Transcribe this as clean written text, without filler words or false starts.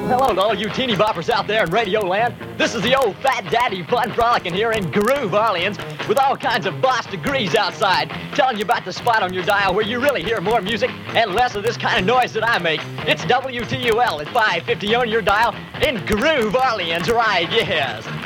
Hello to all you teeny boppers out there in Radio Land. This is the old fat daddy fun frolicking here in Groove Orleans with all kinds of boss degrees outside, telling you about the spot on your dial where you really hear more music and less of this kind of noise that I make. It's WTUL at 550 on your dial in Groove Orleans, right? Yes.